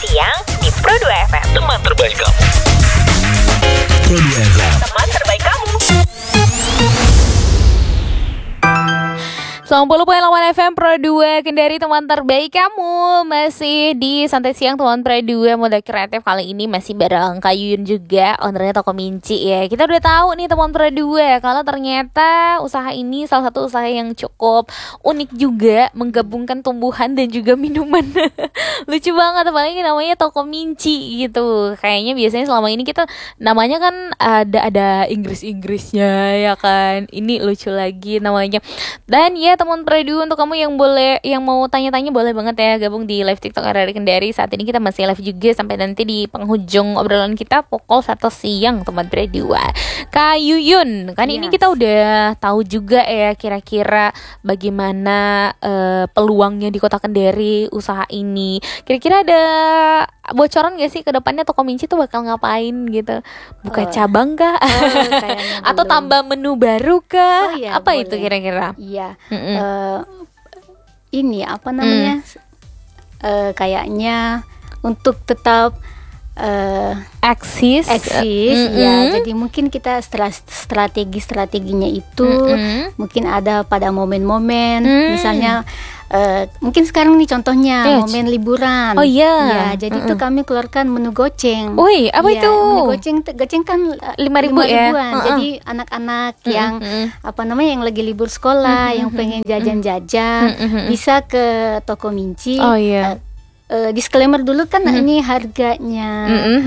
siang di Pro 2 FM. Teman terbaik kamu. Pro 2 FM. Teman terbaik kamu. 90.8 FM Pro 2 Kendari, teman terbaik kamu. Masih di Santai Siang teman Pro 2 Mode Kreatif. Kali ini masih bareng Kak Yuyun juga, ownernya Toko Minci ya. Kita udah tahu nih teman Pro 2 kalau ternyata usaha ini salah satu usaha yang cukup unik juga, menggabungkan tumbuhan dan juga minuman. Lucu banget, apalagi namanya Toko Minci gitu. Kayaknya biasanya selama ini kita namanya kan ada Inggris-Inggrisnya ya kan. Ini lucu lagi namanya. Dan ya teman Predu, untuk kamu yang mau tanya-tanya boleh banget ya gabung di live TikTok RRI Kendari. Saat ini kita masih live juga sampai nanti di penghujung obrolan kita pukul 1 siang teman Predu. Kak Yuyun, kan ini kita udah tahu juga ya kira-kira bagaimana peluangnya di Kota Kendari usaha ini. Kira-kira ada bocoran gak sih ke depannya Toko Minci tuh bakal ngapain gitu? Buka cabang kah? Atau tambah menu baru kah? Apa boleh. Itu kira-kira? Iya. Ini apa namanya? Kayaknya untuk tetap eksis ya. Jadi mungkin kita strateginya itu mungkin ada pada momen-momen misalnya mungkin sekarang nih contohnya momen liburan. Ya, jadi itu kami keluarkan menu goceng. Apa itu? Menu goceng kan 5.000 ya. Jadi anak-anak yang apa namanya yang lagi libur sekolah, yang pengen jajan-jajan bisa ke Toko Minci. Disclaimer dulu kan ini harganya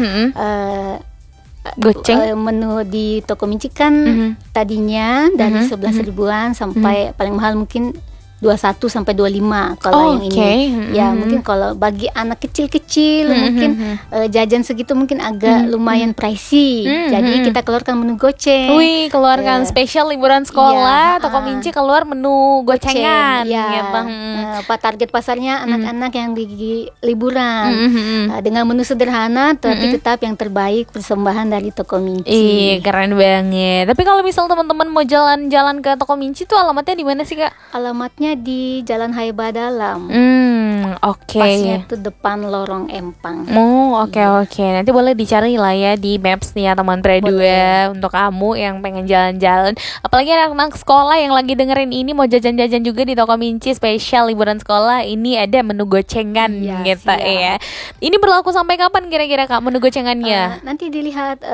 goceng menu di Toko Minci kan tadinya dari 11 ribuan sampai paling mahal mungkin 21 sampai 25 kalau yang ini. Ya mungkin kalau bagi anak kecil-kecil mungkin jajan segitu mungkin agak lumayan pricey. Jadi kita keluarkan menu goceng. Keluarkan spesial liburan sekolah, Toko Minci keluar menu gocengan gitu. Target pasarnya anak-anak yang di liburan. Dengan menu sederhana tapi tetap yang terbaik, persembahan dari Toko Minci. Keren banget. Tapi kalau misal teman-teman mau jalan-jalan ke Toko Minci tuh alamatnya di mana sih, Kak? Alamatnya di Jalan Haiba Dalam. Pasnya itu depan Lorong Empang. Oke. Nanti boleh dicari lah ya di Maps nih ya teman Predu ya, untuk kamu yang pengen jalan-jalan. Apalagi anak-anak sekolah yang lagi dengerin ini mau jajan-jajan juga di Toko Minci spesial liburan sekolah. Ini ada menu gocengan gitu ya. Ini berlaku sampai kapan kira-kira Kak menu gocengannya? Nanti dilihat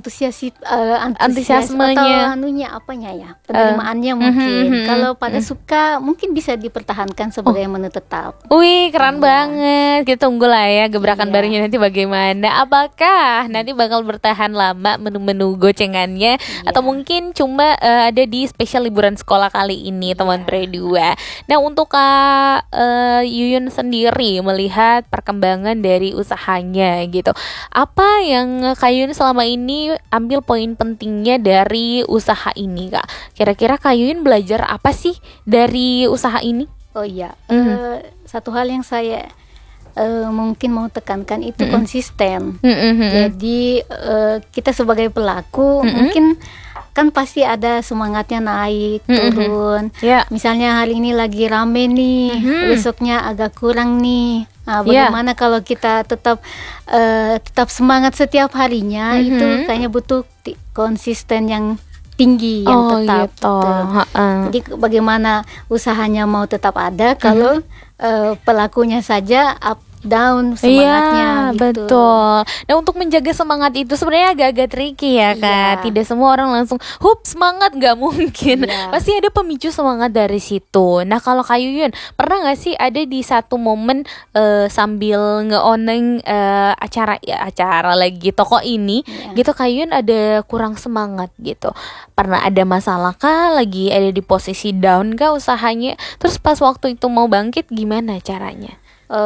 antusiasmenya atau apanya ya, penerimaannya mungkin. Kalau pada suka mungkin bisa dipertahankan sebagai menu tetap. Keren banget. Kita tunggu lah ya gebrakan barunya nanti bagaimana. Apakah nanti bakal bertahan lama menu-menu gocengannya atau mungkin cuma ada di spesial liburan sekolah kali ini teman Predu. Nah, untuk Kak Yuyun sendiri melihat perkembangan dari usahanya gitu. Apa yang Kak Yuyun selama ini ambil poin pentingnya dari usaha ini, Kak? Kira-kira Kak Yuyun belajar apa sih dari usaha ini? Satu hal yang saya mungkin mau tekankan itu konsisten. Jadi kita sebagai pelaku mungkin kan pasti ada semangatnya naik turun. Misalnya hari ini lagi rame nih, besoknya agak kurang nih. Bagaimana kalau kita tetap semangat setiap harinya? Itu kayaknya butuh konsisten yang tinggi yang tetap gitu. Jadi bagaimana usahanya mau tetap ada kalau pelakunya saja up down semangatnya gitu. Betul. Nah, untuk menjaga semangat itu sebenarnya agak-agak tricky ya Kak. Tidak semua orang langsung semangat, nggak mungkin. Pasti ada pemicu semangat dari situ. Nah, kalau Kak Yuyun pernah nggak sih ada di satu momen sambil nge-owning acara lagi toko ini gitu, Kak Yuyun ada kurang semangat gitu? Pernah ada masalah kah? Lagi ada di posisi down kah usahanya? Terus pas waktu itu mau bangkit gimana caranya?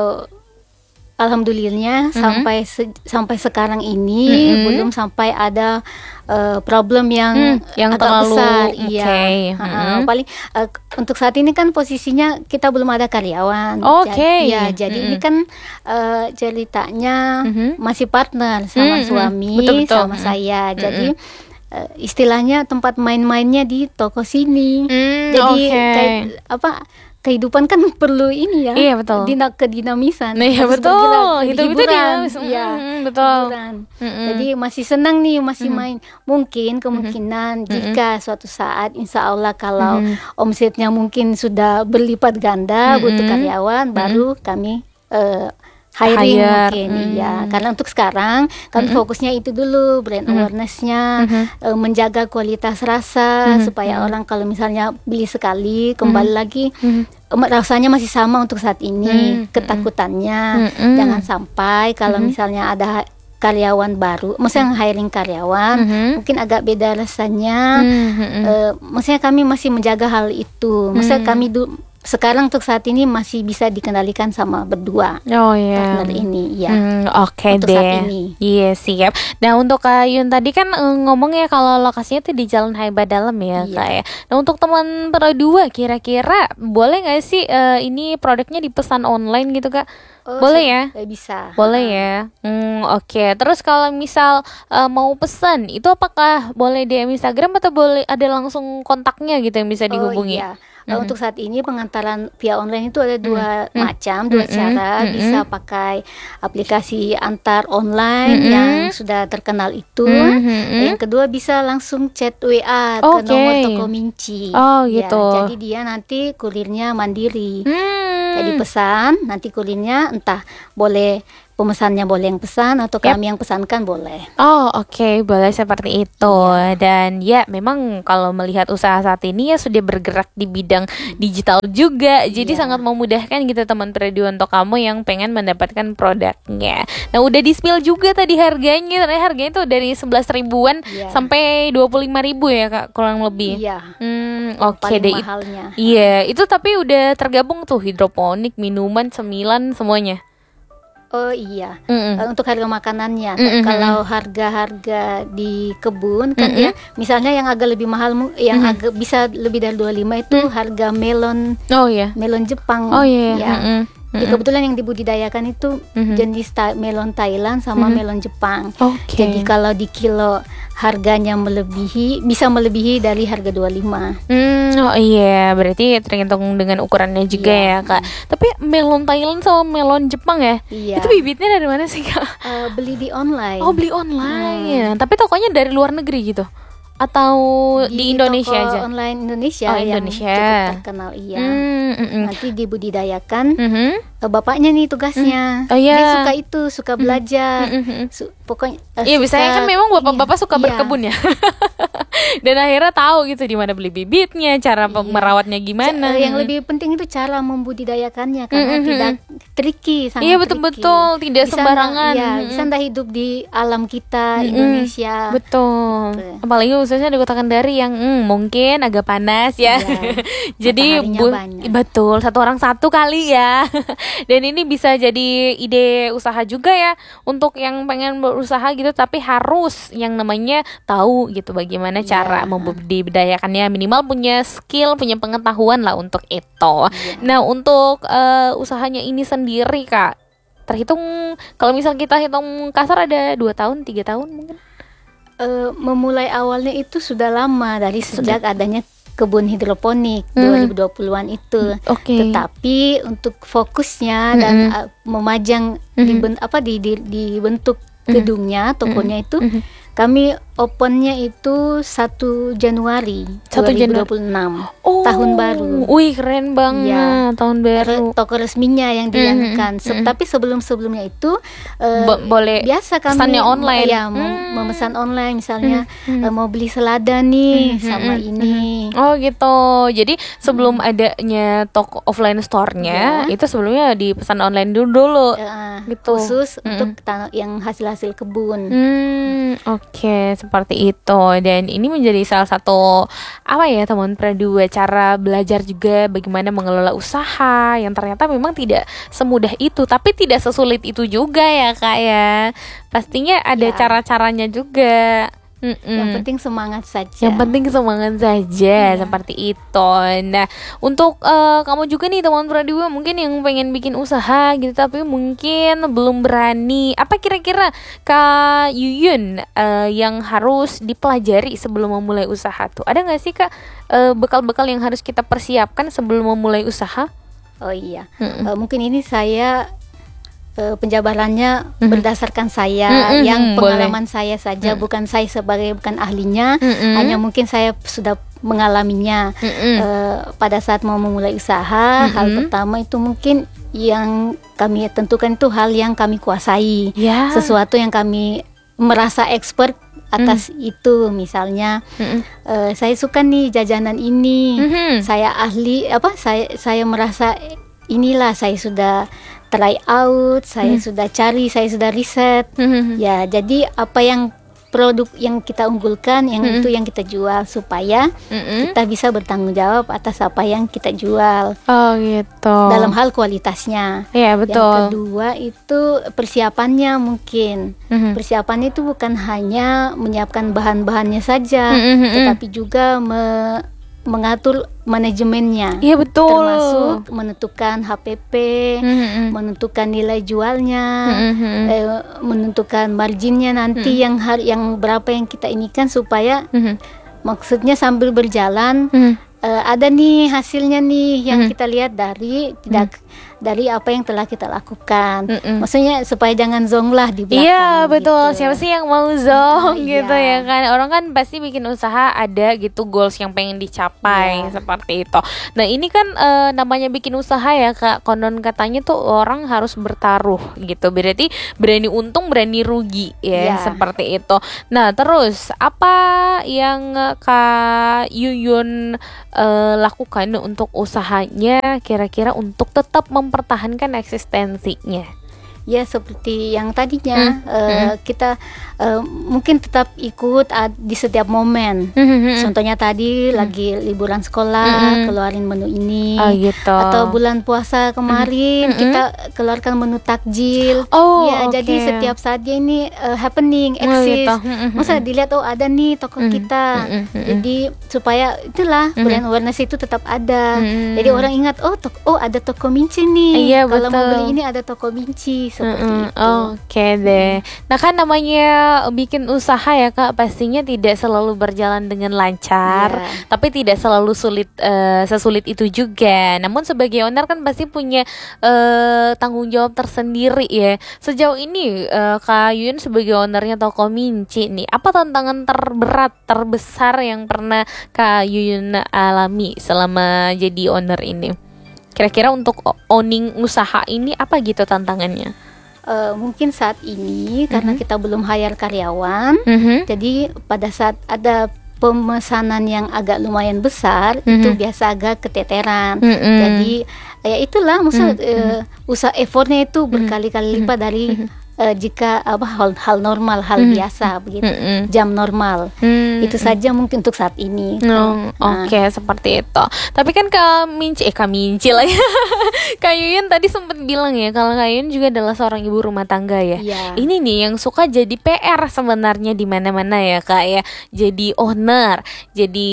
Alhamdulillahnya sampai sekarang ini belum sampai ada problem yang agak terlalu besar. Paling untuk saat ini kan posisinya kita belum ada karyawan. Jadi ini kan ceritanya masih partner sama suami, sama saya. Jadi istilahnya tempat main-mainnya di toko sini. Jadi kayak kehidupan kan perlu ini ya. Iya, betul. Kedinamisan. Nah, iya, harus betul. bergerak. Hidup itu Hiburan. dinamis. Iya, Betul. hiburan. Jadi masih senang nih, masih main. Mungkin kemungkinan jika suatu saat insya Allah kalau omsetnya mungkin sudah berlipat ganda, butuh karyawan, baru kami hiring mungkin ya. Karena untuk sekarang kami fokusnya itu dulu, brand awareness-nya, menjaga kualitas rasa supaya orang kalau misalnya beli sekali kembali lagi rasanya masih sama untuk saat ini. Ketakutannya jangan sampai kalau misalnya ada karyawan baru, maksudnya hiring karyawan mungkin agak beda rasanya. Maksudnya kami masih menjaga hal itu. Maksudnya kami sekarang untuk saat ini masih bisa dikendalikan sama berdua partner ini ya. Oke untuk deh. saat ini. Iya, siap. Nah, untuk Kak Yun tadi kan ngomong ya kalau lokasinya tuh di Jalan Haiba Dalam ya, Iya. Kak ya. Nah, untuk teman Pro 2 kira-kira boleh nggak sih ini produknya dipesan online gitu, Kak? Boleh ya? Bisa. Boleh ya. Oke. Terus kalau misal mau pesan, itu apakah boleh DM Instagram atau boleh ada langsung kontaknya gitu yang bisa dihubungi? Iya. Untuk saat ini pengantaran via online itu ada dua macam, dua cara. Bisa pakai aplikasi antar online yang sudah terkenal itu. Yang kedua bisa langsung chat WA ke nomor Toko Minci. Oh, gitu. Ya, jadi dia nanti kurirnya mandiri. Jadi pesan, nanti kurirnya entah boleh pemesannya boleh yang pesan atau kami yang pesankan boleh. Oh, oke, boleh seperti itu. Dan ya memang kalau melihat usaha saat ini ya sudah bergerak di bidang digital juga. Jadi sangat memudahkan gitu teman Pradu untuk kamu yang pengen mendapatkan produknya. Nah, udah di-spill juga tadi harganya. Ternyata harganya tuh dari 11 ribuan sampai 25 ribu ya, Kak, kurang lebih. Iya. Oke deh. Mahalnya. Iya, itu tapi udah tergabung tuh hidroponik, minuman, cemilan semuanya. Oh iya, untuk harga makanannya. Kalau harga-harga di kebun kan ya, misalnya yang agak lebih mahal, yang agak bisa lebih dari 25 itu harga melon. Oh iya. Melon Jepang. Oh iya. Ya. Ya, kebetulan yang dibudidayakan itu jenis melon Thailand sama melon Jepang. Oke. Jadi kalau di kilo harganya bisa melebihi dari harga 25. Oh iya, berarti tergantung dengan ukurannya juga ya, Kak. Tapi melon Thailand sama melon Jepang ya? Iya. Itu bibitnya dari mana sih, Kak? Beli di online. Oh, beli online. Tapi tokonya dari luar negeri gitu? Atau di Indonesia toko aja? online Indonesia, Oh, yang Indonesia. cukup terkenal, iya. Nanti dibudidayakan. Mhm. Bapaknya nih tugasnya. Oh, iya. Dia suka itu, suka belajar. Pokoknya Iya, biasanya kan memang bapak-bapak suka berkebun ya. Dan akhirnya tahu gitu di mana beli bibitnya, cara merawatnya gimana. Yang lebih penting itu cara membudidayakannya karena tidak tricky, sangat Iya, betul-betul, tidak Bisa sembarangan. Iya, bisa ndak hidup di alam kita Indonesia. Betul. Gitu. Apalagi khususnya di Kota Kendari yang mungkin agak panas ya. Iya. Jadi Mataharinya banyak. betul, satu orang satu kali ya. Dan ini bisa jadi ide usaha juga ya untuk yang pengen berusaha gitu, tapi harus yang namanya tahu gitu bagaimana cara membudidayakannya, minimal punya skill, punya pengetahuan lah untuk itu. Nah, untuk usahanya ini sendiri, Kak, terhitung kalau misal kita hitung kasar ada 2 tahun, 3 tahun mungkin. Memulai awalnya itu sudah lama dari sejak adanya kebun hidroponik 2020-an itu. Oke. Tetapi untuk fokusnya dan memajang dibentuk gedungnya, tokonya itu kami opennya itu 1 Januari 2026. Tahun baru. Wih, keren banget. Ya. Tahun baru. Toko resminya yang dianukan. Tapi sebelum-sebelumnya itu Boleh biasa kami pesannya online. Ya, memesan online misalnya mau beli selada nih sama ini. Oh gitu. Jadi sebelum adanya toko offline store-nya, itu sebelumnya dipesan online dulu. Gitu. Khusus untuk yang hasil-hasil kebun. Oke, seperti itu. Dan ini menjadi salah satu teman Pradu, cara belajar juga bagaimana mengelola usaha yang ternyata memang tidak semudah itu, tapi tidak sesulit itu juga ya, Kak ya. Pastinya ada cara-caranya juga. Yang penting semangat saja. Yang penting semangat saja, seperti itu. Nah, untuk kamu juga nih teman Pradua mungkin yang pengen bikin usaha gitu tapi mungkin belum berani. Apa kira-kira Kak Yuyun yang harus dipelajari sebelum memulai usaha tuh? Ada nggak sih Kak bekal-bekal yang harus kita persiapkan sebelum memulai usaha? Oh iya, mungkin ini saya penjabarannya berdasarkan saya yang pengalaman saya saja, bukan saya bukan ahlinya, hanya mungkin saya sudah mengalaminya. Pada saat mau memulai usaha, hal pertama itu mungkin yang kami tentukan itu hal yang kami kuasai, sesuatu yang kami merasa expert atas itu. Misalnya saya suka nih jajanan ini, saya ahli saya merasa inilah saya sudah try out, saya sudah cari, saya sudah riset. Ya, jadi apa yang produk yang kita unggulkan, yang itu yang kita jual supaya kita bisa bertanggung jawab atas apa yang kita jual. Oh gitu. Dalam hal kualitasnya. Iya betul. Yang kedua itu persiapannya mungkin. Persiapannya itu bukan hanya menyiapkan bahan-bahannya saja, tetapi juga mengatur manajemennya. Iya betul. Termasuk menentukan HPP, menentukan nilai jualnya, menentukan marginnya nanti yang berapa yang kita inikan supaya maksudnya sambil berjalan ada nih hasilnya nih yang kita lihat dari apa yang telah kita lakukan. Maksudnya supaya jangan zong lah di belakang. Iya betul. Gitu. Siapa sih yang mau zong gitu Iya. ya kan? Orang kan pasti bikin usaha ada gitu goals yang pengen dicapai seperti itu. Nah ini kan namanya bikin usaha ya Kak. Konon katanya tuh orang harus bertaruh gitu. Berarti berani untung berani rugi ya seperti itu. Nah terus apa yang Kak Yuyun lakukan untuk usahanya kira-kira untuk tetap mempertahankan eksistensinya? Ya seperti yang tadinya kita mungkin tetap ikut di setiap momen. Contohnya tadi lagi liburan sekolah keluarin menu ini, gitu. Atau bulan puasa kemarin kita keluarkan menu takjil. Jadi setiap saatnya ini happening, eksis. Masa dilihat ada nih toko kita. Jadi supaya itulah brand awareness itu tetap ada. Jadi orang ingat ada toko Minci nih. Iya, kalau mau betul. beli ini ada toko Minci. Seperti itu. Oke deh. Nah kan namanya bikin usaha ya Kak, pastinya tidak selalu berjalan dengan lancar, tapi tidak selalu sesulit itu juga. Namun sebagai owner kan pasti punya tanggung jawab tersendiri ya. Sejauh ini Kak Yuyun sebagai ownernya toko Minci nih, apa tantangan terbesar yang pernah Kak Yuyun alami selama jadi owner ini? Kira-kira untuk owning usaha ini apa gitu tantangannya? Mungkin saat ini karena kita belum hire karyawan, jadi pada saat ada pemesanan yang agak lumayan besar itu biasa agak keteteran. Jadi ya itulah usaha effortnya itu berkali-kali lipat dari jika hal normal, hal biasa begitu, jam normal. Itu saja mungkin untuk saat ini. Oke, seperti itu. Tapi kan Kak Minci lah ya. Kak Yuyun tadi sempat bilang ya kalau Kak Yuyun juga adalah seorang ibu rumah tangga ya. Ini nih yang suka jadi PR sebenarnya di mana-mana ya Kak ya. Jadi owner, jadi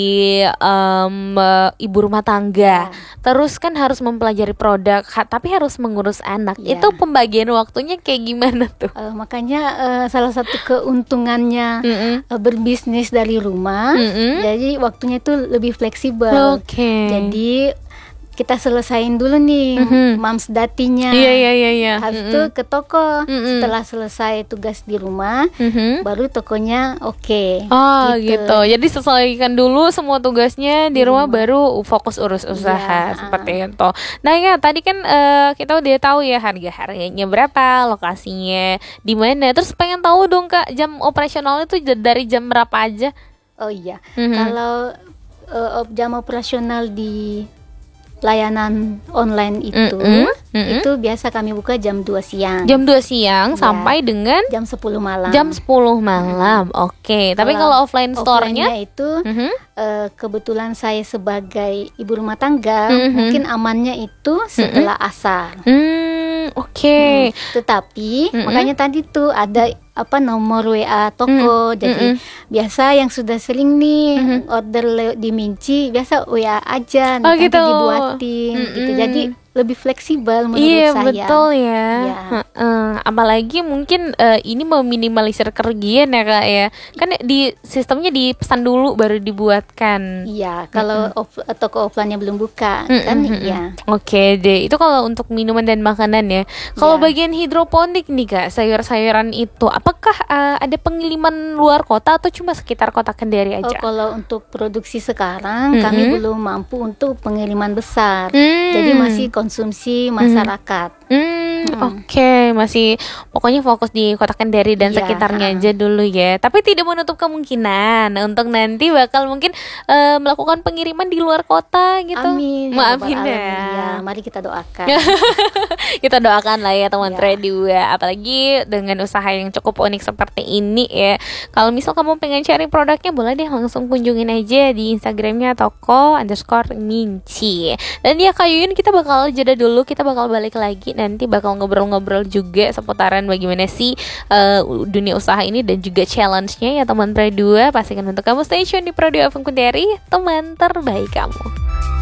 ibu rumah tangga. Terus kan harus mempelajari produk, tapi harus mengurus anak. Itu pembagian waktunya kayak gimana tuh? Makanya salah satu keuntungannya berbisnis dari rumah, jadi waktunya itu lebih fleksibel. Jadi kita selesain dulu nih moms datinya. Iya. Habis itu ke toko. Setelah selesai tugas di rumah, baru tokonya gitu. Jadi selesaikan dulu semua tugasnya di rumah, baru fokus urus usaha seperti itu. Nah ya tadi kan kita udah tahu ya harganya berapa, lokasinya di mana. Terus pengen tahu dong Kak, jam operasionalnya tuh dari jam berapa aja? Oh iya, kalau jam operasional di layanan online itu biasa kami buka jam 2 siang. Jam 2 siang sampai dengan jam 10 malam. Jam 10 malam. Oke. Tapi kalau offline store-nya itu kebetulan saya sebagai ibu rumah tangga, mungkin amannya itu setelah asar. Oke. Tetapi makanya tadi tuh ada nomor WA toko. Jadi biasa yang sudah sering nih order di Minci, biasa WA aja nanti gitu. dibuatin gitu. Jadi lebih fleksibel menurut Iya saya. betul ya. Ya. Apalagi mungkin ini meminimalisir kerugian ya Kak ya. Kan di sistemnya dipesan dulu baru dibuatkan. Iya, kalau toko offline-nya belum buka kan ya. Oke deh, itu kalau untuk minuman dan makanan ya. Kalau Ya. bagian hidroponik nih Kak, sayur-sayuran itu apakah ada pengiriman luar kota atau cuma sekitar kota Kendari Oh, aja? kalau untuk produksi sekarang kami belum mampu untuk pengiriman besar. Jadi masih konsumsi masyarakat. Oke, masih pokoknya fokus di kota Kendari dan Iya, sekitarnya aja dulu ya. Tapi tidak menutup kemungkinan untuk nanti bakal mungkin melakukan pengiriman di luar kota gitu. Amin. Maafin Ya Rabbal ya. Alamin. Ya, mari kita doakan. Kita doakan lah ya teman Ya. Trade 2. Apalagi dengan usaha yang cukup unik seperti ini ya. Kalau misal kamu pengen cari produknya, boleh deh langsung kunjungin aja di Instagramnya toko_minci. Dan ya Kak Yuyun, kita bakal jeda dulu. Kita bakal balik lagi, nanti bakal ngobrol-ngobrol juga seputaran bagaimana sih dunia usaha ini dan juga challenge-nya ya teman Trade 2. Pastikan untuk kamu stay tune di Pro 2 FM Kendari, teman terbaik kamu.